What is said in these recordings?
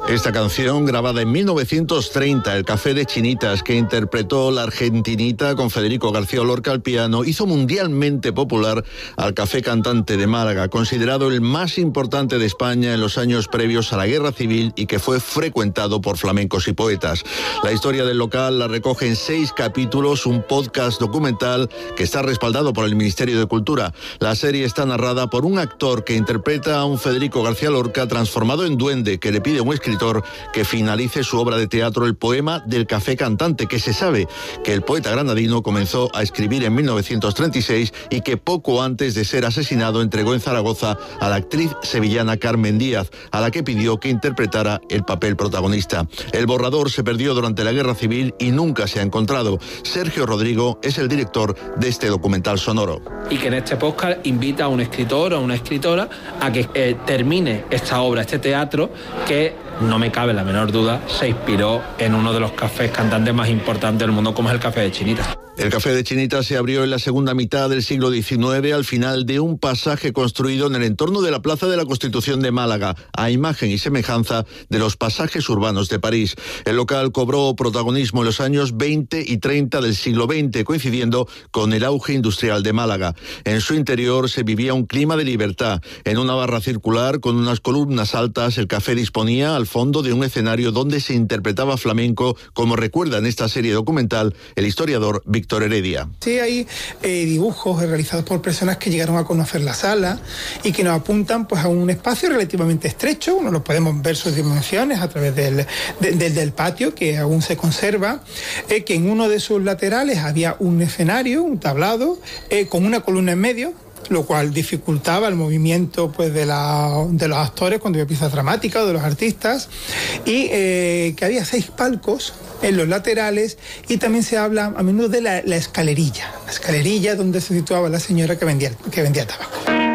Esta canción, grabada en 1930, El Café de Chinitas, que interpretó la argentinita con Federico García Lorca al piano, hizo mundialmente popular al Café Cantante de Málaga, considerado el más importante de España en los años previos a la Guerra Civil y que fue frecuentado por flamencos y poetas. La historia del local la recoge en 6 capítulos, un podcast documental que está respaldado por el Ministerio de Cultura. La serie está narrada por un actor que interpreta a un Federico García Lorca transformado en duende, que le pide a un escritor que finalice su obra de teatro El poema del Café Cantante, que se sabe que el poeta granadino comenzó a escribir en 1936 y que poco antes de ser asesinado entregó en Zaragoza a la actriz sevillana Carmen Díaz, a la que pidió que interpretara el papel protagonista. El borrador se perdió durante la Guerra Civil y nunca se ha encontrado. Sergio Rodrigo es el director de este documental sonoro. Y que en este podcast invita a un escritor o una escritora a que termine esta obra, este teatro, que no me cabe la menor duda, se inspiró en uno de los cafés cantantes más importantes del mundo, como es el Café de Chinitas. El Café de Chinitas se abrió en la segunda mitad del siglo XIX, al final de un pasaje construido en el entorno de la Plaza de la Constitución de Málaga, a imagen y semejanza de los pasajes urbanos de París. El local cobró protagonismo en los años 20 y 30 del siglo XX, coincidiendo con el auge industrial de Málaga. En su interior se vivía un clima de libertad. En una barra circular con unas columnas altas, el café disponía al fondo de un escenario donde se interpretaba flamenco, como recuerda en esta serie documental el historiador Víctor Heredia. Sí, hay dibujos realizados por personas que llegaron a conocer la sala y que nos apuntan pues a un espacio relativamente estrecho. Uno lo podemos ver sus dimensiones a través del patio, que aún se conserva, que en uno de sus laterales había un escenario, un tablado, con una columna en medio, lo cual dificultaba el movimiento pues de los actores cuando había piezas dramáticas o de los artistas, y que había 6 palcos en los laterales, y también se habla a menudo de la escalerilla donde se situaba la señora que vendía tabaco.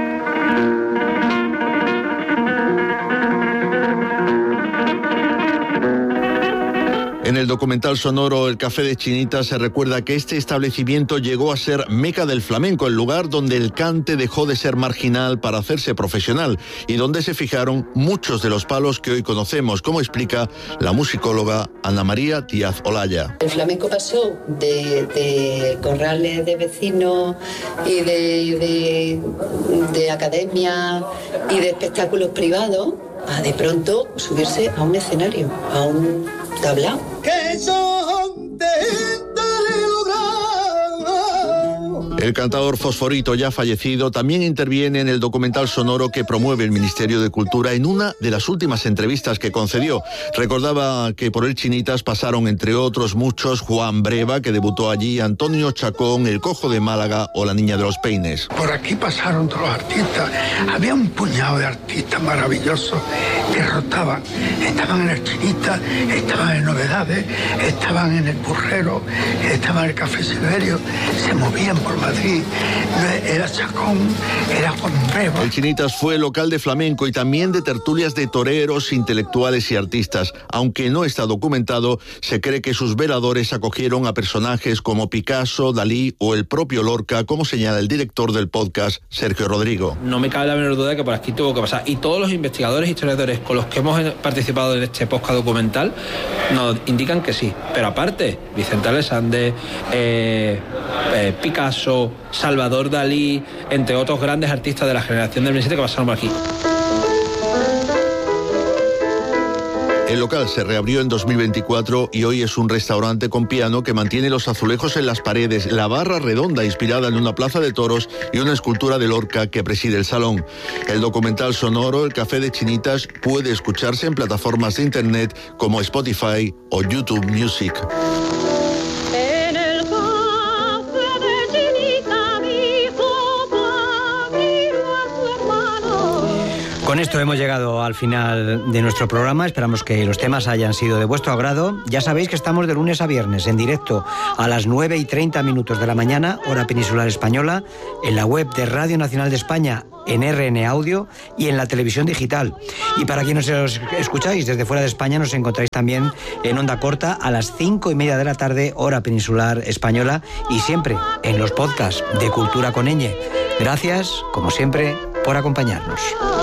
En el documental sonoro El Café de Chinitas se recuerda que este establecimiento llegó a ser meca del flamenco, el lugar donde el cante dejó de ser marginal para hacerse profesional y donde se fijaron muchos de los palos que hoy conocemos, como explica la musicóloga Ana María Díaz Olaya. El flamenco pasó de corrales de vecinos y de academia y de espectáculos privados a de pronto subirse a un escenario, a un tablao. El cantador Fosforito, ya fallecido, también interviene en el documental sonoro que promueve el Ministerio de Cultura en una de las últimas entrevistas que concedió. Recordaba que por el Chinitas pasaron, entre otros muchos, Juan Breva, que debutó allí, Antonio Chacón, El Cojo de Málaga o La Niña de los Peines. Por aquí pasaron todos los artistas. Había un puñado de artistas maravillosos que rotaban. Estaban en el Chinitas, estaban en Novedades, estaban en el Burrero, estaban en el Café Silverio, se movían por Madrid. Era Chacón, era Juan Breva. El Chinitas fue local de flamenco y también de tertulias de toreros, intelectuales y artistas. Aunque no está documentado, se cree que sus veladores acogieron a personajes como Picasso, Dalí o el propio Lorca, como señala el director del podcast, Sergio Rodrigo. No me cabe la menor duda de que por aquí tuvo que pasar. Y todos los investigadores e historiadores con los que hemos participado en este podcast documental nos indican que sí. Pero aparte, Vicente Alexandre, Picasso, Salvador Dalí, entre otros grandes artistas de la generación del 27 que pasaron por aquí. El local se reabrió en 2024 y hoy es un restaurante con piano que mantiene los azulejos en las paredes, la barra redonda inspirada en una plaza de toros y una escultura de Lorca que preside el salón. El documental sonoro El Café de Chinitas puede escucharse en plataformas de internet como Spotify o YouTube Music. Con esto hemos llegado al final de nuestro programa. Esperamos que los temas hayan sido de vuestro agrado. Ya sabéis que estamos de lunes a viernes en directo a las 9:30 de la mañana, hora peninsular española, en la web de Radio Nacional de España, en RN Audio y en la televisión digital. Y para quienes os escucháis desde fuera de España, nos encontráis también en onda corta a las 5:30 de la tarde, hora peninsular española, y siempre en los podcasts de Cultura con Ñ. Gracias, como siempre, por acompañarnos.